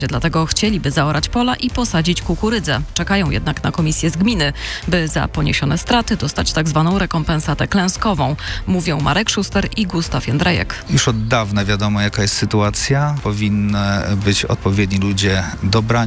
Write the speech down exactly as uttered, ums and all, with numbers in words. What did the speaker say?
Dlatego chcieliby zaorać pola i posadzić kukurydzę. Czekają jednak na komisję z gminy, by za poniesione straty dostać tak zwaną rekompensatę klęskową. Mówią Marek Szuster i Gustaw Jędrejek. Już od dawna wiadomo, jaka jest sytuacja. Powinny być odpowiedni ludzie dobrani.